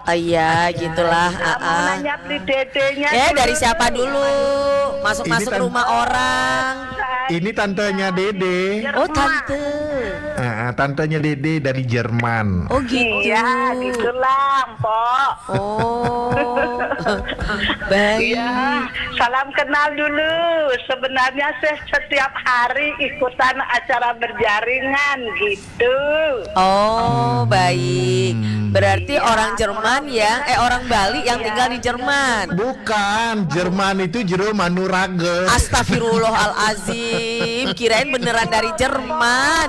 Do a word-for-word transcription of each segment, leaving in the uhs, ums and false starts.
Oh iya, gitulah. Nah, mau Uh-uh. nanya beli dedenya. Eh, dulu. dari siapa dulu? Masuk-masuk Ini tan- rumah orang. Ini tantenya Dede. Oh, tante. Ah, tantenya Dede dari Jerman. Oh, gitu. Iya, gitulah, Mpok. Oh. Baik. Iya, salam kenal dulu. Sebenarnya saya setiap hari ikutan acara berjaringan gitu. Oh, baik. Berarti orang Jerman ya, eh orang Bali yang tinggal di Jerman. Bukan, Jerman itu jero Manurage. Astagfirullahalazim, kirain beneran dari Jerman.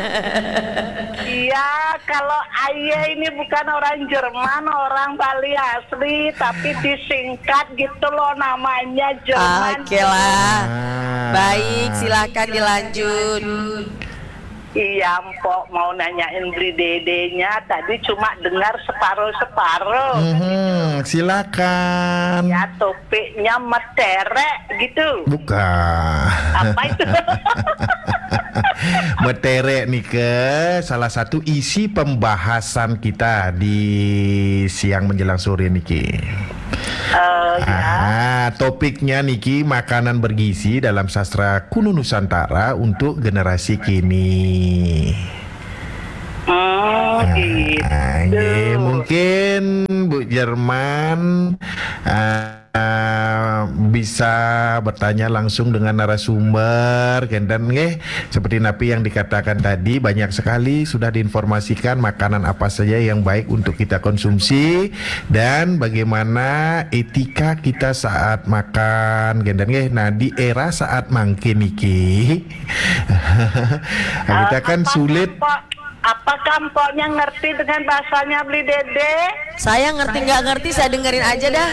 Iya, kalau Ayah ini bukan orang Jerman, orang Bali asli, tapi disingkat gitu loh namanya Jerman. Oke lah. Ah. Baik, silakan dilanjut. Iya, Mpok mau nanyain beli dedenya, tadi cuma dengar separuh-separuh. Mhm, silakan. Ya, topiknya meterek gitu. Bukan. Apa itu? Meterek nih ke salah satu isi pembahasan kita di siang menjelang sore niki. Eh, ya. Ah, topiknya niki makanan bergizi dalam sastra kuno Nusantara untuk generasi kini. Hmm, gitu. Ah, nggih, mungkin Bu Jerman ah, ah, bisa bertanya langsung dengan narasumber dan nggih seperti napi yang dikatakan tadi, banyak sekali sudah diinformasikan makanan apa saja yang baik untuk kita konsumsi dan bagaimana etika kita saat makan dan nggih. Nah, di era saat mangke niki kita kan Apa sulit. Mpok- Apakah Mpoknya ngerti dengan bahasanya beli dede? Saya ngerti nggak ngerti, saya dengerin aja dah.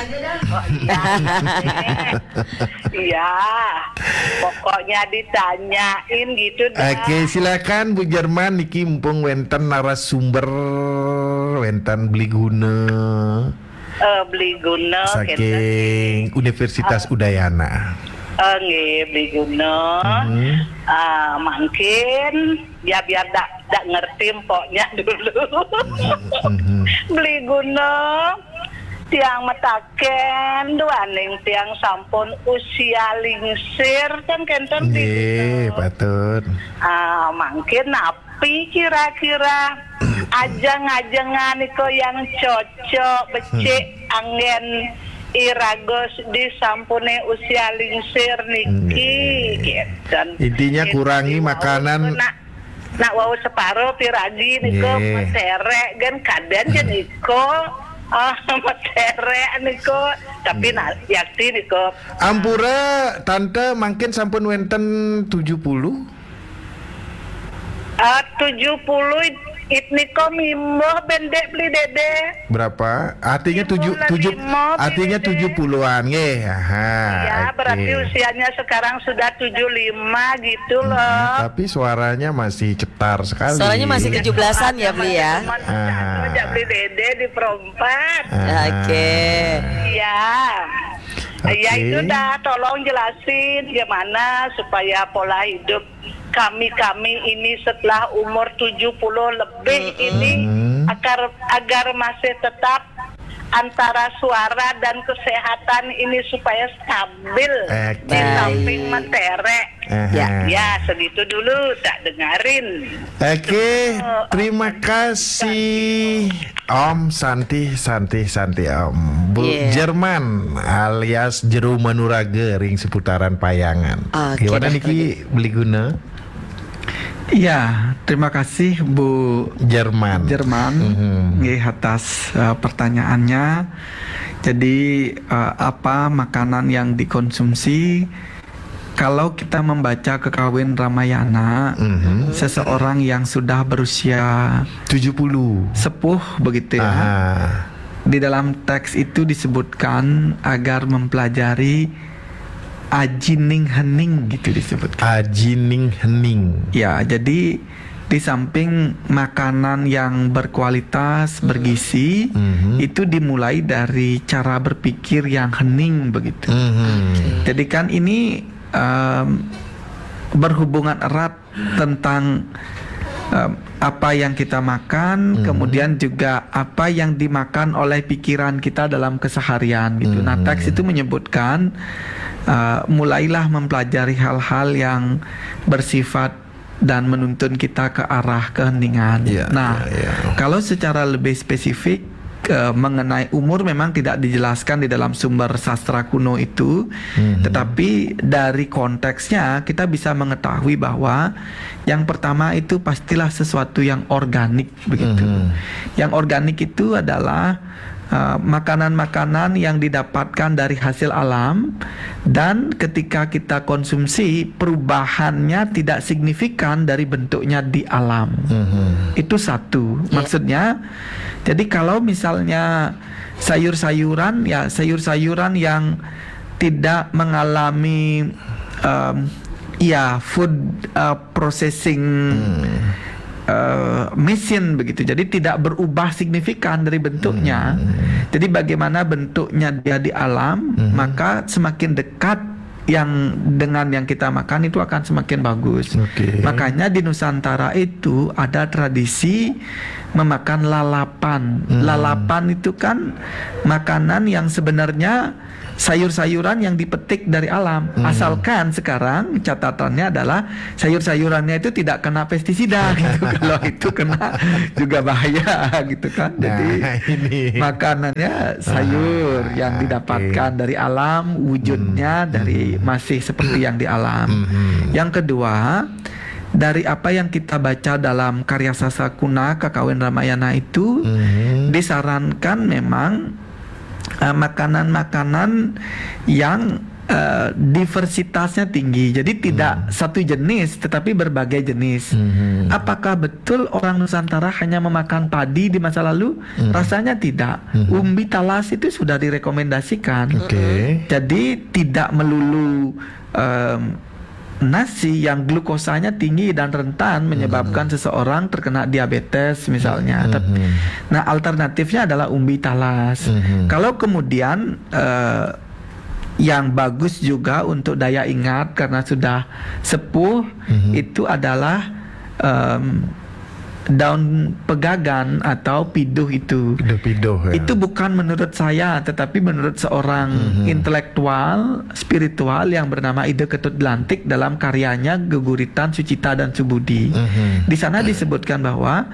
Iya, pokoknya ditanyain gitu dah. Oke, silakan Bu Jerman niki mumpung wenten narasumber wenten beli guna Eh, beli guna, saking Universitas Udayana. Eh, nggih, beli guna. Mhm. Ah, mungkin ya biar dak dak ngerti Mpoknya dulu. Mhm. Beli guna tiang metaken duaning tiang sampun usia lingsir kan kenten Nggih, patut. ah mungkin napi kira-kira ajang-ajangan iko yang cocok becik angin iragos di sampune usia lingsir niki gitu. Intinya kurangi makanan. Nak nak wau separuh piragi niko Nggih. meterek kan kaden jen niko ah meterek niko tapi nak yakti niko Ampura tante mungkin sampun wenten tujuh puluh. ah tujuh puluh it niko mimoh bendek beli dede. Berapa? Artinya tujuh Ibu tujuh lagi mau artinya pilih. tujuh puluhan nggih. Aha. Ya oke. berarti usianya sekarang sudah tujuh puluh lima gitu Hmm, loh. tapi suaranya masih cetar sekali. Suaranya masih tujuh belasan ya beli ya. Ah. Ajak beli dede di perempat. Ah. Oke. Iya. Oke. Ya itu dah tolong jelasin gimana supaya pola hidup kami-kami ini setelah umur tujuh puluh lebih ini Mm-mm. agar agar masih tetap antara suara dan kesehatan ini supaya stabil Oke. di samping meterek. Aha. Ya. Ya segitu dulu tak dengarin. Oke, terima kasih Om Santi Santi Santi Om Bu Yeah. Jerman alias Jeru Manurage ring seputaran Payangan. Oke, Gimana dah, niki beli guna Iya, terima kasih Bu Jerman. Jerman Mhm. nggih atas uh, pertanyaannya. Jadi uh, apa makanan yang dikonsumsi kalau kita membaca Kekawin Ramayana, Mhm. seseorang yang sudah berusia tujuh puluh. sepuh begitu ya. Aha. Di dalam teks itu disebutkan agar mempelajari ajining hening gitu disebutkan. Ajining hening. Ya, jadi di samping makanan yang berkualitas, bergizi, Mhm. itu dimulai dari cara berpikir yang hening begitu. Mhm. Jadi kan ini em, berhubungan erat tentang um, apa yang kita makan, Hmm. kemudian juga apa yang dimakan oleh pikiran kita dalam keseharian gitu. Nah, Hmm. teks itu menyebutkan uh, mulailah mempelajari hal-hal yang bersifat dan menuntun kita ke arah keheningan. Ya, Nah, ya, ya. kalau secara lebih spesifik uh, mengenai umur memang tidak dijelaskan di dalam sumber sastra kuno itu, Mhm. tetapi dari konteksnya kita bisa mengetahui bahwa yang pertama itu pastilah sesuatu yang organik begitu. Mhm. Yang organik itu adalah uh, makanan-makanan yang didapatkan dari hasil alam, dan ketika kita konsumsi perubahannya tidak signifikan dari bentuknya di alam. Mhm. Itu satu. Ya. Maksudnya, jadi kalau misalnya sayur-sayuran, ya sayur-sayuran yang tidak mengalami um, ya food uh, processing uh, mesin begitu, jadi tidak berubah signifikan dari bentuknya. Jadi bagaimana bentuknya dia di alam, maka semakin dekat yang dengan yang kita makan itu akan semakin bagus. Oke. Makanya di Nusantara itu ada tradisi memakan lalapan. Hmm. Lalapan itu kan makanan yang sebenarnya sayur-sayuran yang dipetik dari alam. Hmm. Asalkan sekarang catatannya adalah sayur-sayurannya itu tidak kena pestisida gitu. Kalau itu kena juga bahaya gitu kan. Jadi Nah, ini. makanannya sayur Ah, yang oke. didapatkan dari alam, wujudnya dari masih seperti yang di alam. Mhm. Yang kedua, dari apa yang kita baca dalam karya sastra kuna Kakawin Ramayana itu, Mhm. disarankan memang uh, makanan-makanan yang uh, diversitasnya tinggi. Jadi tidak satu jenis tetapi berbagai jenis. Mhm. Apakah betul orang Nusantara hanya memakan padi di masa lalu? Rasanya tidak. Umbi talas itu sudah direkomendasikan. Oke. Jadi tidak melulu um, nasi yang glukosanya tinggi dan rentan menyebabkan seseorang terkena diabetes misalnya. Tapi- Mhm. Nah, alternatifnya adalah umbi talas. Mhm. Kalau kemudian eh, yang bagus juga untuk daya ingat karena sudah sepuh, Mhm. itu adalah em, daun pegagan atau piduh itu. Piduh-piduh ya. Itu bukan menurut saya, tetapi menurut seorang Mhm. intelektual spiritual yang bernama Ide Ketut Lantik dalam karyanya Geguritan Sucita dan Subudi. Mhm. Di sana disebutkan bahwa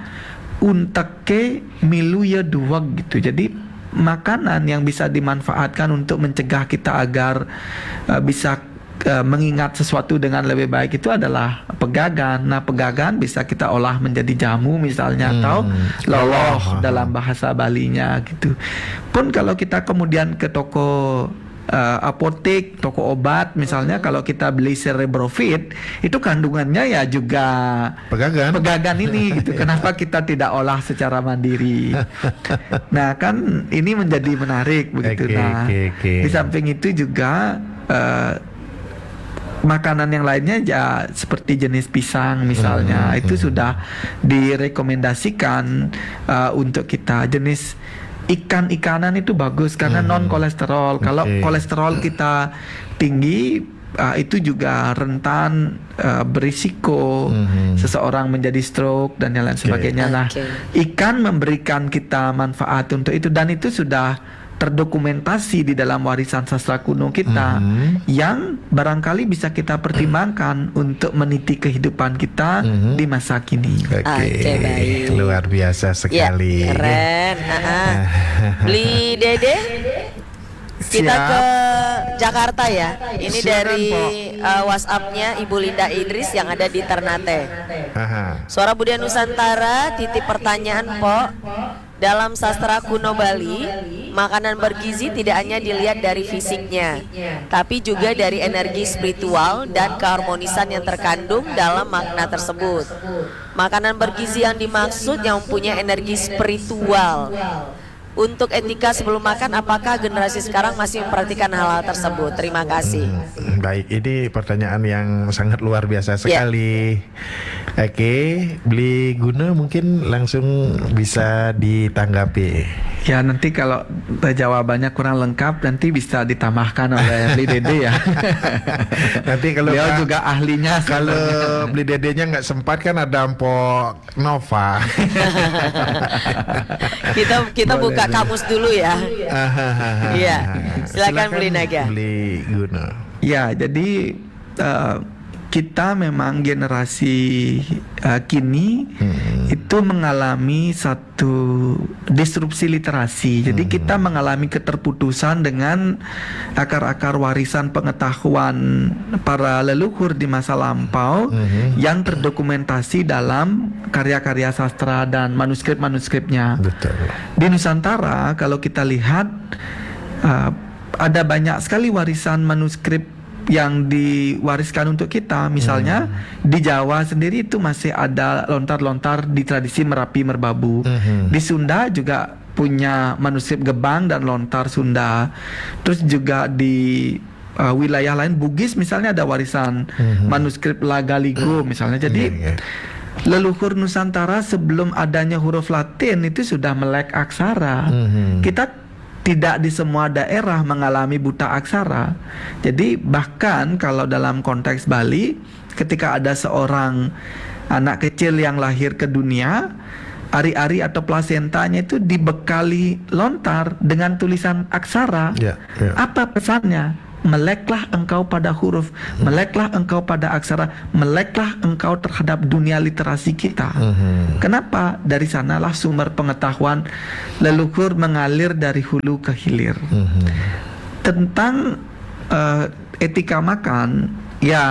unteke milu ya duwag gitu. Jadi makanan yang bisa dimanfaatkan untuk mencegah kita agar uh, bisa uh, mengingat sesuatu dengan lebih baik itu adalah pegagan. Nah, pegagan bisa kita olah menjadi jamu misalnya, Hmm. atau loloh Loloh. dalam bahasa Balinya gitu. Pun kalau kita kemudian ke toko uh, apotek, toko obat misalnya, kalau kita beli Cerebrofit, itu kandungannya ya juga Pegagan. pegagan ini gitu. Kenapa kita tidak olah secara mandiri? Nah, kan ini menjadi menarik begitu. Oke, Nah, oke, oke. di samping itu juga eh, makanan yang lainnya ya seperti jenis pisang misalnya, Hmm, itu hmm. sudah direkomendasikan eh, untuk kita. Jenis ikan-ikanan itu bagus karena Hmm. non kolesterol. Kalau Oke. kolesterol kita tinggi, uh, itu juga rentan uh, berisiko Mhm. seseorang menjadi stroke dan yang lain Oke. sebagainya. Nah, Oke. ikan memberikan kita manfaat untuk itu, dan itu sudah terdokumentasi di dalam warisan sastra kuno kita, Mhm. yang barangkali bisa kita pertimbangkan untuk meniti kehidupan kita Mhm. di masa kini. Oke, Oke, baik. luar biasa Ya, sekali. keren. Ah-ah. Beli Dede. Kita Siap. ke Jakarta ya. Ini Silakan, dari Pok. uh, WhatsApp-nya Ibu Linda Idris yang ada di Ternate. Aha. Suara Budaya Nusantara, titip pertanyaan, Pok. Dalam sastra kuno Bali, makanan bergizi tidak hanya dilihat dari fisiknya, tapi juga dari energi spiritual dan keharmonisan yang terkandung dalam makna tersebut. Makanan bergizi yang dimaksud yang mempunyai energi spiritual. Untuk etika sebelum makan, apakah generasi sekarang masih memperhatikan hal-hal tersebut? Terima kasih. Hmm, Baik, ini pertanyaan yang sangat luar biasa Ya. sekali. Oke, beli guna mungkin langsung bisa ditanggapi. Ya nanti kalau jawabannya kurang lengkap nanti bisa ditambahkan oleh Beli Dede ya. Nanti kalau Beliau Kak- juga ahlinya Kalau sebenarnya. beli dedenya nggak sempat kan ada Mpok Nova. Kita kita Boleh, buka boleh. kamus dulu ya. Iya. Silakan Beli Naga. Beli Guna. Ya, jadi eh, kita memang generasi eh, kini Hmm. itu mengalami satu disrupsi literasi. Jadi kita mengalami keterputusan dengan akar-akar warisan pengetahuan para leluhur di masa lampau Mhm. yang terdokumentasi dalam karya-karya sastra dan manuskrip-manuskripnya. Betul. Di Nusantara kalau kita lihat uh, ada banyak sekali warisan manuskrip yang diwariskan untuk kita. Misalnya di Jawa sendiri itu masih ada lontar-lontar di tradisi Merapi Merbabu. Mhm. Di Sunda juga punya manuskrip Gebang dan lontar Sunda. Terus juga di uh, wilayah lain Bugis misalnya ada warisan Mhm. manuskrip Lagaligo misalnya. Jadi Iya, iya. leluhur Nusantara sebelum adanya huruf Latin itu sudah melek aksara. Mhm. Kita tidak di semua daerah mengalami buta aksara. Jadi bahkan kalau dalam konteks Bali, ketika ada seorang anak kecil yang lahir ke dunia, ari-ari atau plasentanya itu dibekali lontar dengan tulisan aksara. Ya, ya. Apa pesannya? Meleklah engkau pada huruf, meleklah engkau pada aksara, meleklah engkau terhadap dunia literasi kita. Mhm. Kenapa? Dari sanalah sumber pengetahuan leluhur mengalir dari hulu ke hilir. Mhm. Tentang eh, etika makan, ya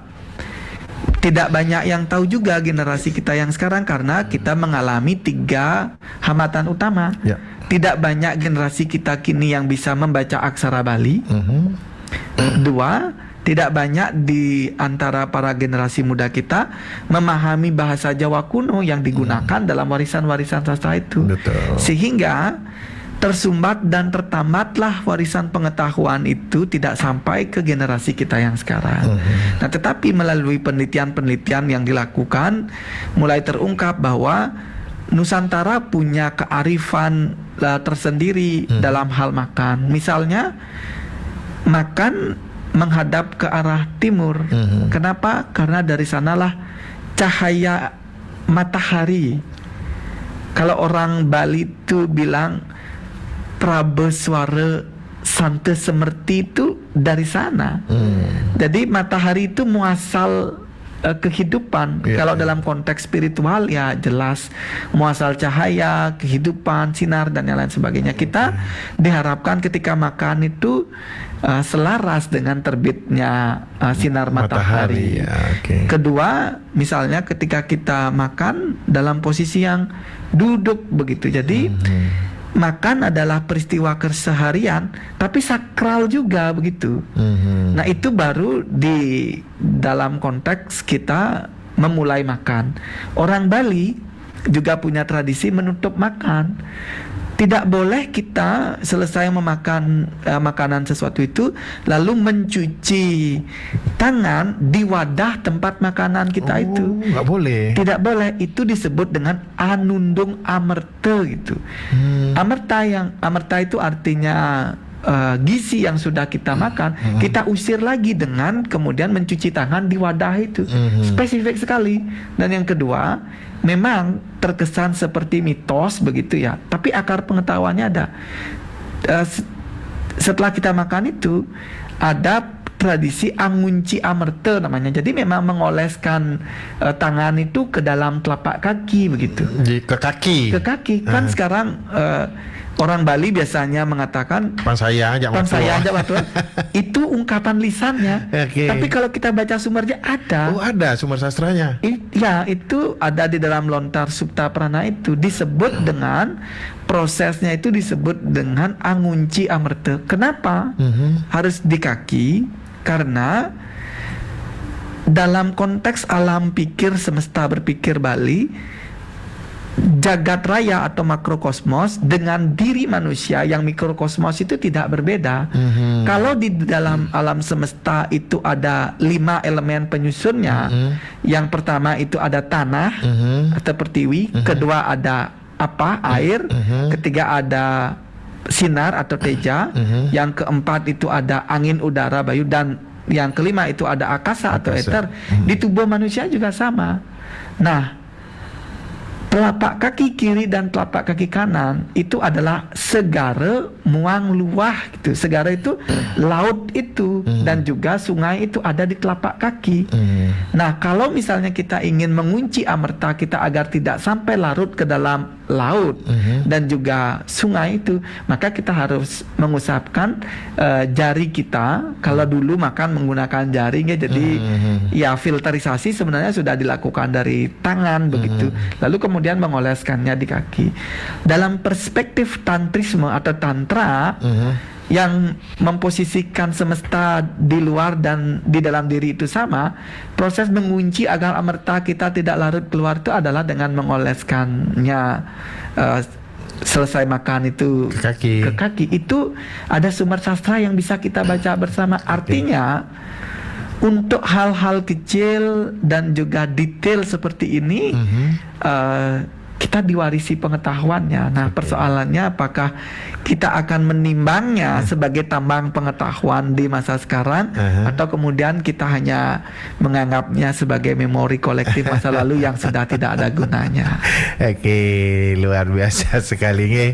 tidak banyak yang tahu juga generasi kita yang sekarang karena kita mengalami tiga hambatan utama. Ya. Tidak banyak generasi kita kini yang bisa membaca aksara Bali. Mhm. Dua, tidak banyak di antara para generasi muda kita memahami bahasa Jawa kuno yang digunakan dalam warisan-warisan sastra itu. Betul. Sehingga tersumbat dan tertamatlah warisan pengetahuan itu tidak sampai ke generasi kita yang sekarang. Nah, tetapi melalui penelitian-penelitian yang dilakukan mulai terungkap bahwa Nusantara punya kearifan uh, tersendiri dalam hal makan. Misalnya makan menghadap ke arah timur. Mhm. Kenapa? Karena dari sanalah cahaya matahari. Kalau orang Bali itu bilang Prabe suara sante semerti itu dari sana. Hmm. Jadi matahari itu muasal eh, kehidupan. Iya, Kalau iya. dalam konteks spiritual ya jelas muasal cahaya, kehidupan, sinar dan yang lain sebagainya. Kita diharapkan ketika makan itu eh, selaras dengan terbitnya eh, sinar matahari. Matahari, ya, oke. Kedua, misalnya ketika kita makan dalam posisi yang duduk begitu. Jadi Mhm. makan adalah peristiwa keseharian, tapi sakral juga begitu. Mhm. Nah itu baru di dalam konteks kita memulai makan. Orang Bali juga punya tradisi menutup makan. Tidak boleh kita selesai memakan eh, makanan sesuatu itu lalu mencuci tangan di wadah tempat makanan kita itu. Oh, nggak boleh. Tidak boleh, itu disebut dengan anundung amerta gitu. Hmm. Amerta yang amerta itu artinya uh, gizi yang sudah kita makan, kita usir lagi dengan kemudian mencuci tangan di wadah itu. Mhm. Spesifik sekali. Dan yang kedua, memang terkesan seperti mitos begitu ya, tapi akar pengetahuannya ada. Uh, s- setelah kita makan itu ada tradisi angunci amerta namanya. Jadi memang mengoleskan uh, tangan itu ke dalam telapak kaki begitu. Di ke kaki. Ke kaki kan Ah. sekarang uh, orang Bali biasanya mengatakan Pan saya ajak Pan waktu. saya aja waktu itu ungkapan lisannya. Oke. Tapi kalau kita baca sumbernya ada. Oh, ada sumber sastranya. I- ya itu ada di dalam lontar Supta Prana itu disebut dengan prosesnya itu disebut dengan angunci amerta. Kenapa? Mhm. Harus di kaki karena dalam konteks alam pikir semesta berpikir Bali, jagat raya atau makrokosmos dengan diri manusia yang mikrokosmos itu tidak berbeda. Mhm. Kalau di dalam alam semesta itu ada lima elemen penyusunnya, Mhm. yang pertama itu ada tanah Mhm. atau pertiwi, kedua ada apa air, Mhm. ketiga ada sinar atau teja, Mhm. yang keempat itu ada angin, udara, bayu, dan yang kelima itu ada akasa atau Akasa. eter. Di tubuh manusia juga sama. Nah, telapak kaki kiri dan telapak kaki kanan itu adalah segara muang luah gitu. Segara itu laut itu, dan juga sungai itu ada di telapak kaki. Hmm. Nah, kalau misalnya kita ingin mengunci amerta kita agar tidak sampai larut ke dalam laut Mhm. dan juga sungai itu, maka kita harus mengusapkan eh, jari kita. Kalau dulu makan menggunakan jari ya, jadi Mhm. ya filterisasi sebenarnya sudah dilakukan dari tangan begitu. Lalu kemudian mengoleskannya di kaki. Dalam perspektif tantrisme atau tantra, Mhm. yang memposisikan semesta di luar dan di dalam diri itu sama, proses mengunci agar amerta kita tidak larut keluar itu adalah dengan mengoleskannya eh, selesai makan itu Ke kaki. ke kaki. Itu ada sumber sastra yang bisa kita baca bersama. Artinya untuk hal-hal kecil dan juga detail seperti ini, Mhm. eh, kita diwarisi pengetahuannya. Nah, persoalannya apakah kita akan menimbangnya sebagai tambang pengetahuan di masa sekarang, Uh-huh. atau kemudian kita hanya menganggapnya sebagai memori kolektif masa lalu yang sudah tidak ada gunanya. Oke, luar biasa sekali nih.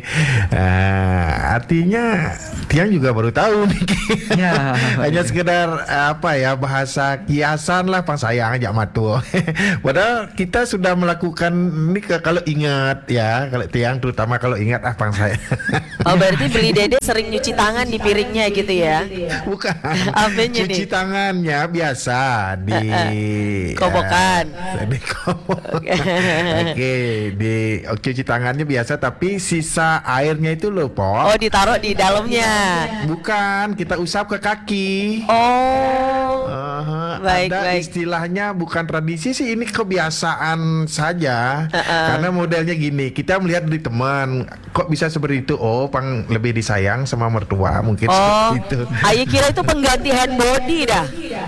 Ah, artinya Tiang juga baru tahu nih. Ya, Hanya sekedar apa ya, bahasa kiasan lah, pang sayang aja matu. Padahal kita sudah melakukan ini ke, kalau ingat ya, kalau Tiang terutama kalau ingat ah pang saya. Oh, berarti beli dede sering nyuci tangan di piringnya gitu ya? Bukan. Apanya Cuci nih? tangannya biasa di Kobokan. ya, di kobok. Oke, di oke cuci tangannya biasa, tapi sisa airnya itu loh, Po. Oh, ditaruh di dalamnya. Bukan, kita usap ke kaki. Oh, Aha, baik, ada baik. istilahnya, bukan tradisi sih, ini kebiasaan saja. Uh-uh. Karena modelnya gini, kita melihat dari teman, kok bisa seperti itu? Oh, pang lebih disayang sama mertua, mungkin oh, seperti itu. Ayo kira itu pengganti hand body dah.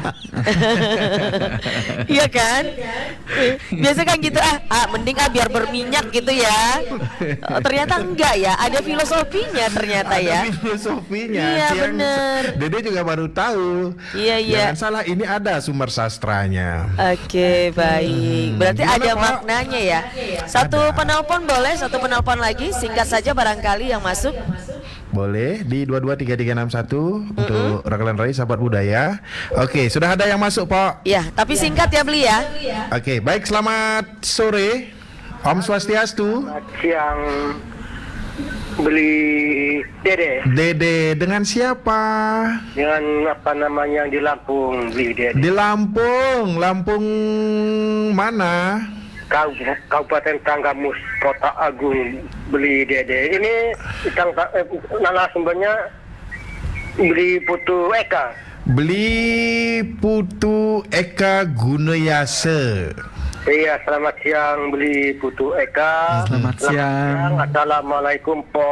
Iya kan? Biasa kan gitu, ah, ah mending ah biar berminyak gitu ya. Oh, ternyata enggak ya, ada filosofinya ternyata ya. Ada filosofinya. Iya, Tiang- bener. Dede juga baru tahu. Iya, iya. Jangan salah, ini ada sumber sastranya. Oke, baik. Berarti Gimana, ada Pak? maknanya ya. Satu Ada. penelpon boleh, satu penelpon lagi, singkat saja barangkali yang masuk. Boleh di dua dua tiga tiga enam satu untuk Raglan Rai sahabat budaya. Oke, sudah ada yang masuk, Pak. Ya, tapi singkat ya beli ya. Oke, baik, selamat sore. Om Swastiastu. Siang beli dede Dede, dengan siapa? dengan apa namanya di Lampung beli dede Di Lampung. Lampung mana? Kau, Kabupaten Tanggamus Kota Agung beli dede ini tang eh, narasumbernya beli Putu Eka. Beli Putu Eka Gunayase. Iya, selamat siang beli Putu Eka. Selamat siang. Assalamualaikum Po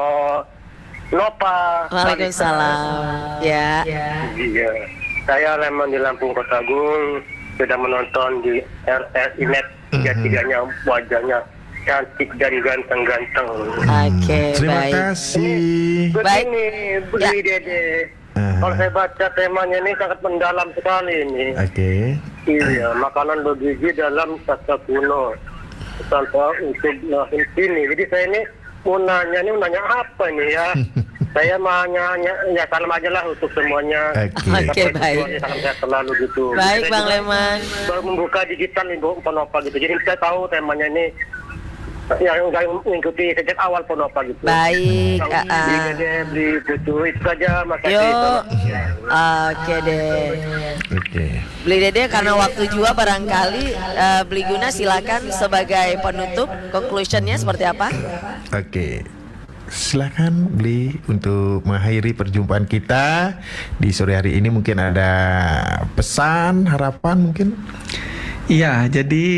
Nopa. Waalaikumsalam. Ya. Iya, saya Lemon di Lampung Kota Agung, sudah menonton di R S I Net. Tiga-tiganya wajahnya cantik dan ganteng-ganteng. Oke, Terima baik. kasih. Baik. Begini, beli Ya. dede. Ah. Kalau saya baca temanya ini sangat mendalam sekali ini. Oke. Iya, makanan bergizi dalam sastra kuno tanpa untuk lahir sini. Jadi saya ini mau nanya ini mau nanya apa nih ya? Saya mau nanya ya salam aja lah untuk semuanya. Oke. Oke, Sampai baik. tujuannya, salam sehat selalu gitu. Baik, Saya Bang juga Leman. baru membuka digital nih Bu Ponopa gitu. Jadi saya tahu temanya ini yang nggak mengikuti sejak awal Ponopa gitu. Baik, Tahu, ah, ah. beli dede, beli butuh itu saja makasih. Yuk. Oke deh. Oke. Beli Dede karena waktu juga barangkali eh, Beli Guna silakan sebagai penutup conclusionnya seperti apa? Oke. Silakan Beli untuk mengakhiri perjumpaan kita di sore hari ini. Mungkin ada pesan, harapan mungkin. Iya, jadi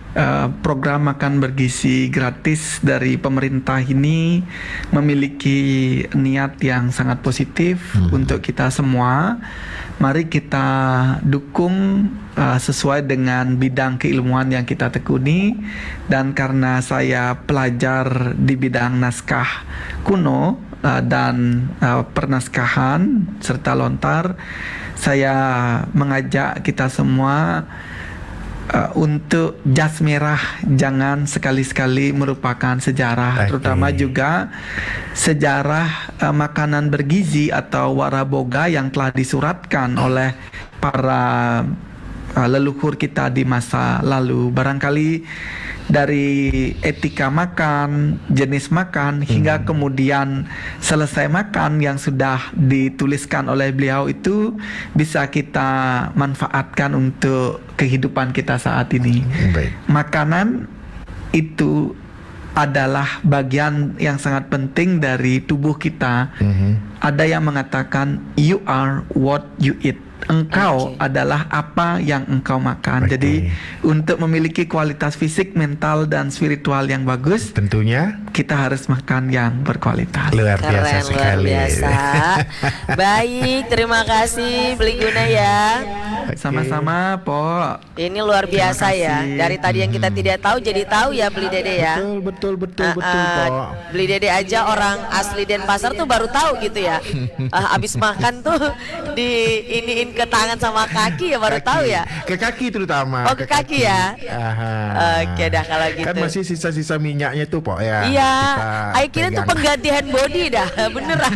Uh, program makan bergizi gratis dari pemerintah ini memiliki niat yang sangat positif hmm. untuk kita semua. Mari kita dukung uh, sesuai dengan bidang keilmuan yang kita tekuni. Dan karena saya pelajar di bidang naskah kuno uh, dan uh, pernaskahan serta lontar, saya mengajak kita semua Uh, untuk jas merah jangan sekali-sekali merupakan sejarah, okay. terutama juga sejarah uh, makanan bergizi atau waraboga yang telah disuratkan oleh para uh, leluhur kita di masa lalu. Barangkali dari etika makan, jenis makan, hingga hmm. kemudian selesai makan yang sudah dituliskan oleh beliau itu bisa kita manfaatkan untuk kehidupan kita saat ini. Baik. Makanan itu adalah bagian yang sangat penting dari tubuh kita. Mm-hmm. Ada yang mengatakan you are what you eat. Engkau okay. adalah apa yang engkau makan. Okay. Jadi untuk memiliki kualitas fisik, mental dan spiritual yang bagus, tentunya kita harus makan yang berkualitas. Luar Keren, biasa sekali. Luar biasa. Baik, terima kasih Beli Guna ya. Okay. Sama-sama, Po. Ini luar biasa ya. Dari tadi yang kita tidak tahu jadi tahu ya, Beli Dede ya. Betul, betul, betul, uh, betul, uh, Po. Beli Dede aja orang asli Denpasar tuh baru tahu gitu ya. Uh, abis makan tuh di iniin ke tangan sama kaki ya baru kaki. tahu ya. Ke kaki terutama. Oh, ke, ke kaki, kaki ya. Aha. Oke dah kalau gitu. Kan masih sisa-sisa minyaknya tuh, Po ya. Iya. Ayo kira tuh pengganti hand body dah, beneran.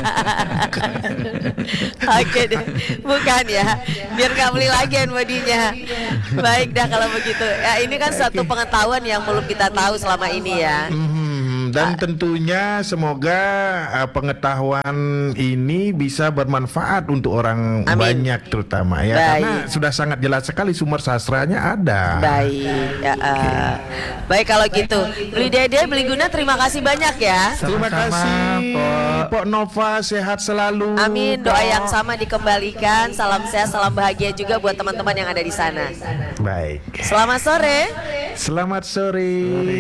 Oke deh, bukan ya. Biar nggak beli lagi hand bodinya. Baik dah kalau begitu. Ya ini kan satu pengetahuan yang belum kita tahu selama ini ya. Hmm, dan tentunya semoga uh, pengetahuan ini bisa bermanfaat untuk orang Amin. banyak terutama ya. Baik. Karena sudah sangat jelas sekali sumber sastranya ada. Baik. Ya, uh, okay. Baik kalau gitu. Beli Dede, Beli Guna, terima kasih banyak ya. Terima kasih, Pok Nova, sehat selalu. Amin. Doa yang sama dikembalikan. Salam sehat, salam bahagia juga buat teman-teman yang ada di sana. Baik. Selamat sore. Selamat sore.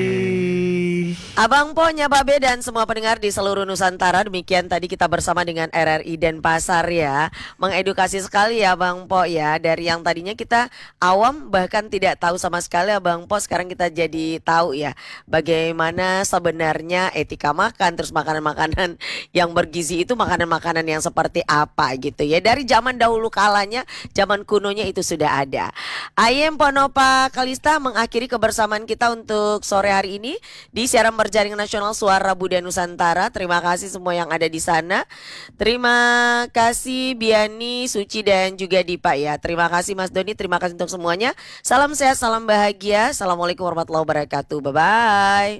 Abang Po, Nyababe dan semua pendengar di seluruh Nusantara. Demikian tadi kita bersama dengan R R I Denpasar ya. Mengedukasi sekali ya Bang Po ya. Dari yang tadinya kita awam bahkan tidak tahu sama sekali Abang Po, sekarang kita jadi tahu ya bagaimana sebenarnya etika makan. Terus makanan-makanan yang bergizi itu makanan-makanan yang seperti apa gitu ya. Dari zaman dahulu kalanya, zaman kunonya itu sudah ada. Ayem Ponopa Kalista mengakhiri kebersamaan kita untuk sore hari ini di siaran berjaring nasional Suara Budaya Nusantara. Terima kasih semua yang ada di sana. Terima kasih Biani, Suci dan juga Dipa ya. Terima kasih Mas Doni, terima kasih untuk semuanya. Salam sehat, salam bahagia. Assalamualaikum warahmatullahi wabarakatuh. Bye bye.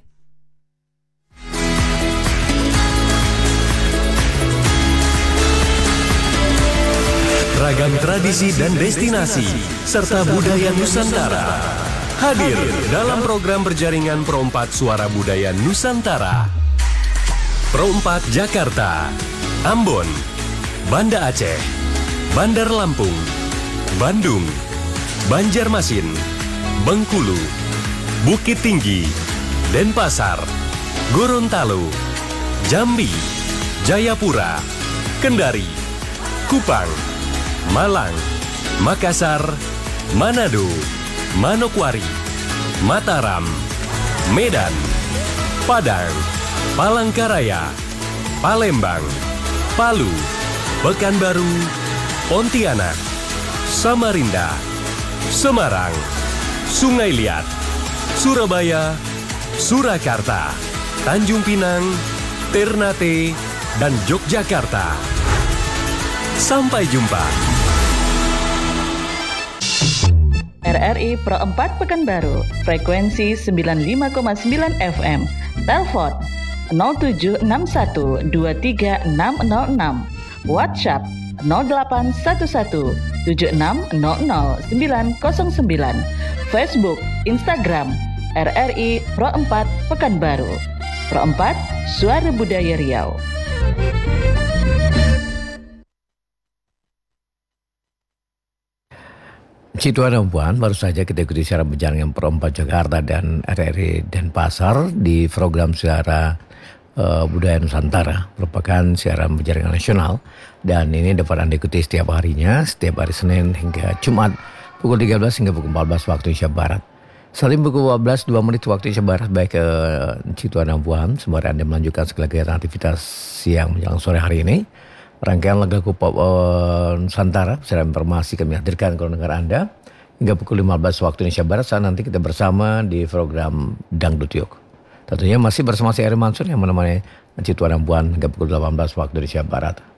Ragam tradisi dan destinasi serta budaya Nusantara hadir dalam program berjaringan Pro empat Suara Budaya Nusantara. Pro empat Jakarta, Ambon, Banda Aceh, Bandar Lampung, Bandung, Banjarmasin, Bengkulu, Bukit Tinggi, Denpasar, Gorontalo, Jambi, Jayapura, Kendari, Kupang, Malang, Makassar, Manado, Manokwari, Mataram, Medan, Padang, Palangkaraya, Palembang, Palu, Pekanbaru, Pontianak, Samarinda, Semarang, Sungai Liat, Surabaya, Surakarta, Tanjung Pinang, Ternate, dan Yogyakarta. Sampai jumpa. R R I Pro empat Pekanbaru, frekuensi sembilan puluh lima koma sembilan F M. Telepon nol tujuh enam satu dua tiga enam nol enam. WhatsApp nol delapan satu satu tujuh enam nol nol sembilan nol sembilan. Facebook, Instagram R R I Pro empat Pekanbaru. Pro empat Suara Budaya Riau. Situan dan Puan, baru saja kita ikuti siaran berjaringan Pro empat Jakarta dan R R I Denpasar di program Suara uh, Budaya Nusantara, merupakan siaran berjaringan nasional dan ini dapat Anda ikuti setiap harinya, setiap hari Senin hingga Jumat pukul tiga belas hingga pukul empat belas waktu Indonesia Barat. Saat ini pukul empat belas dua menit waktu Indonesia Barat, baik ke Situan dan Puan, sembari Anda melanjutkan segala kegiatan aktivitas siang menjelang sore hari ini. Rangkaian lagu pop uh, Nusantara, secara informasi kami hadirkan ke negara Anda hingga pukul lima belas waktu Indonesia Barat saat nanti kita bersama di program Dangdut Yuk. Tentunya masih bersama saya Eri Mansur yang menemani Situan dan Puan hingga pukul delapan belas waktu Indonesia Barat.